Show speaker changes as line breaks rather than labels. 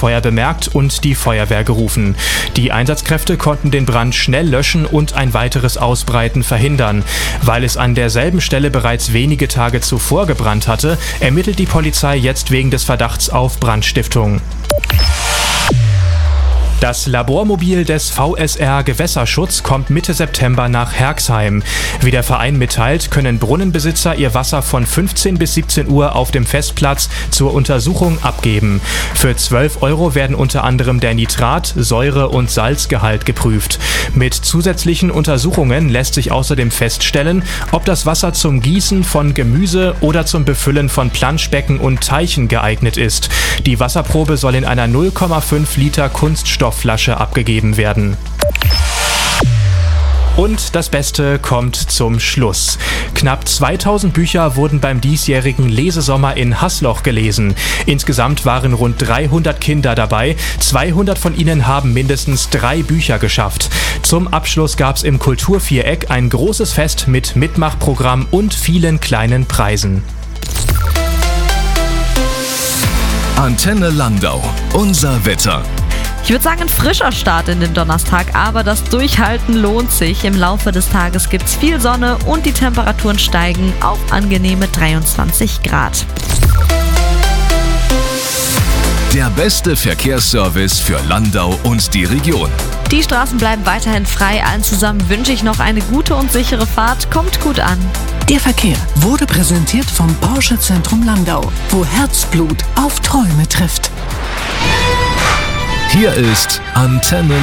Feuer bemerkt und die Feuerwehr gerufen. Die Einsatzkräfte konnten den Brand schnell löschen und ein weiteres Ausbreiten verhindern. Weil es an derselben Stelle bereits wenige Tage zuvor gebrannt hatte, ermittelt die Polizei jetzt wegen des Verdachts auf Brandstiftung. Das Labormobil des VSR Gewässerschutz kommt Mitte September nach Herxheim. Wie der Verein mitteilt, können Brunnenbesitzer ihr Wasser von 15 bis 17 Uhr auf dem Festplatz zur Untersuchung abgeben. Für 12 € werden unter anderem der Nitrat-, Säure- und Salzgehalt geprüft. Mit zusätzlichen Untersuchungen lässt sich außerdem feststellen, ob das Wasser zum Gießen von Gemüse oder zum Befüllen von Planschbecken und Teichen geeignet ist. Die Wasserprobe soll in einer 0,5 Liter Kunststoffflasche abgegeben werden. Und das Beste kommt zum Schluss. Knapp 2000 Bücher wurden beim diesjährigen Lesesommer in Haßloch gelesen. Insgesamt waren rund 300 Kinder dabei. 200 von ihnen haben mindestens 3 Bücher geschafft. Zum Abschluss gab es im Kulturviereck ein großes Fest mit Mitmachprogramm und vielen kleinen Preisen.
Antenne Landau. Unser Wetter.
Ich würde sagen, ein frischer Start in den Donnerstag, aber das Durchhalten lohnt sich. Im Laufe des Tages gibt es viel Sonne und die Temperaturen steigen auf angenehme 23 Grad.
Der beste Verkehrsservice für Landau und die Region.
Die Straßen bleiben weiterhin frei. Allen zusammen wünsche ich noch eine gute und sichere Fahrt. Kommt gut an.
Der Verkehr wurde präsentiert vom Porsche Zentrum Landau, wo Herzblut auf Träume trifft.
Hier ist Antenne